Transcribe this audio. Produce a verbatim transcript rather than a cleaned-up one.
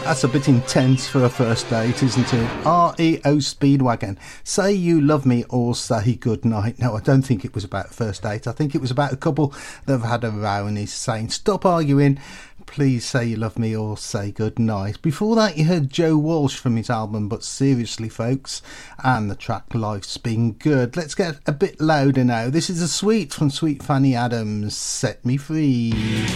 That's a bit intense for a first date, isn't it? R E O Speedwagon. Say you love me or say goodnight. No, I don't think it was about a first date. I think it was about a couple that have had a row and he's saying, stop arguing. Please say you love me or say goodnight. Before that, you heard Joe Walsh from his album But Seriously Folks and the track Life's Been Good. Let's get a bit louder now. This is a Sweet from Sweet Fanny Adams. Set Me Free.